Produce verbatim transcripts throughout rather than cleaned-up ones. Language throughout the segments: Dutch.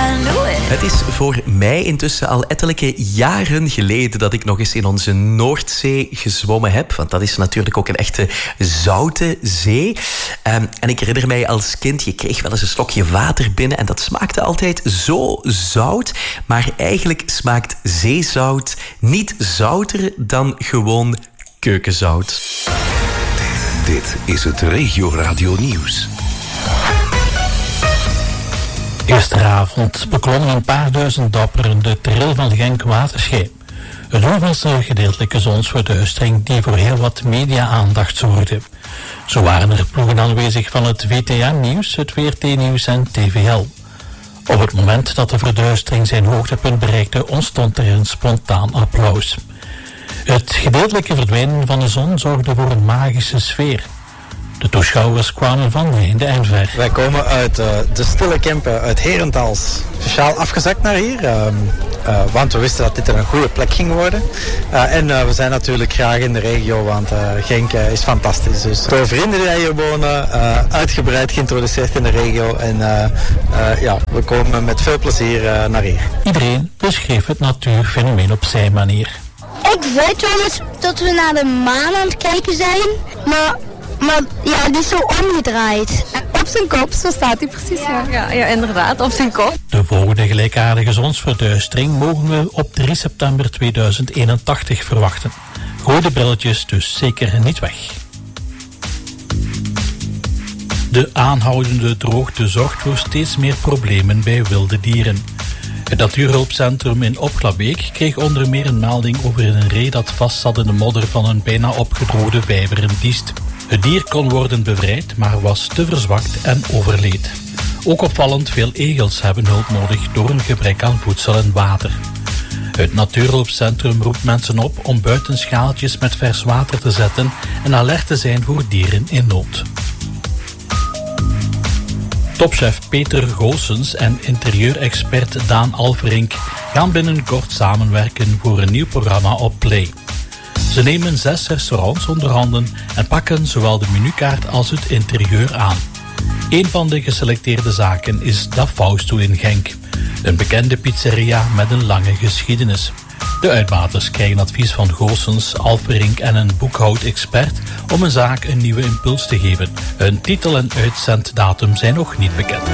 Het is voor mij intussen al ettelijke jaren geleden dat ik nog eens in onze Noordzee gezwommen heb. Want dat is natuurlijk ook een echte zoute zee. Um, en ik herinner mij als kind, je kreeg wel eens een slokje water binnen en dat smaakte altijd zo zout. Maar eigenlijk smaakt zeezout niet zouter dan gewoon keukenzout. Dit is het Regio Radio Nieuws. Gisteravond beklommen een paar duizend dapperen de Trail van Genk Waterschei. Het doel was een gedeeltelijke zonsverduistering die voor heel wat media-aandacht zorgde. Zo waren er ploegen aanwezig van het V T A-nieuws, het V R T-nieuws en T V L. Op het moment dat de verduistering zijn hoogtepunt bereikte, ontstond er een spontaan applaus. Het gedeeltelijke verdwijnen van de zon zorgde voor een magische sfeer. De toeschouwers kwamen van heinde en ver. Wij komen uit uh, de Stille Kempen uit Herentals. Speciaal afgezakt naar hier. Uh, uh, want we wisten dat dit een goede plek ging worden. Uh, en uh, we zijn natuurlijk graag in de regio, want uh, Genk uh, is fantastisch. Dus door vrienden die hier wonen, uh, uitgebreid geïntroduceerd in de regio. En uh, uh, ja, we komen met veel plezier uh, naar hier. Iedereen beschreef het natuurfenomeen op zijn manier. Ik weet wel eens dat we naar de maan aan het kijken zijn, maar... Maar ja, die is zo omgedraaid. Op zijn kop, zo staat hij precies. Ja, ja, ja, inderdaad, op zijn kop. De volgende gelijkaardige zonsverduistering mogen we op drie september tweeduizend eenentachtig verwachten. Gooi de brilletjes dus zeker niet weg. De aanhoudende droogte zorgt voor steeds meer problemen bij wilde dieren. Het Natuurhulpcentrum in Opglabeek kreeg onder meer een melding over een ree dat vast zat in de modder van een bijna opgedroogde vijver in Diest. Het dier kon worden bevrijd, maar was te verzwakt en overleed. Ook opvallend veel egels hebben hulp nodig door een gebrek aan voedsel en water. Het Natuurhulpcentrum roept mensen op om buiten schaaltjes met vers water te zetten en alert te zijn voor dieren in nood. Topchef Peter Goossens en interieurexpert Daan Alverink gaan binnenkort samenwerken voor een nieuw programma op Play. Ze nemen zes restaurants onder handen en pakken zowel de menukaart als het interieur aan. Een van de geselecteerde zaken is Da Fausto in Genk, een bekende pizzeria met een lange geschiedenis. De uitbaters krijgen advies van Goossens, Alverink en een boekhoudexpert om een zaak een nieuwe impuls te geven. Hun titel en uitzenddatum zijn nog niet bekend.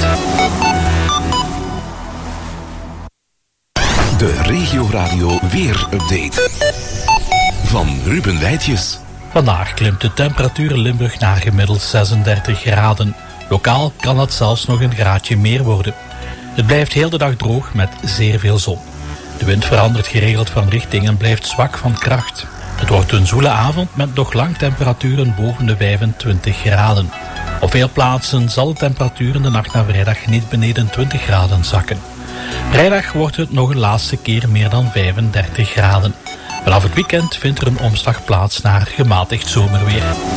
De Regio Radio Weer-update van Ruben Wijtjes. Vandaag klimt de temperatuur in Limburg naar gemiddeld zesendertig graden. Lokaal kan dat zelfs nog een graadje meer worden. Het blijft heel de dag droog met zeer veel zon. De wind verandert geregeld van richting en blijft zwak van kracht. Het wordt een zoele avond met nog lang temperaturen boven de vijfentwintig graden. Op veel plaatsen zal de temperatuur in de nacht naar vrijdag niet beneden twintig graden zakken. Vrijdag wordt het nog een laatste keer meer dan vijfendertig graden. Vanaf het weekend vindt er een omslag plaats naar gematigd zomerweer.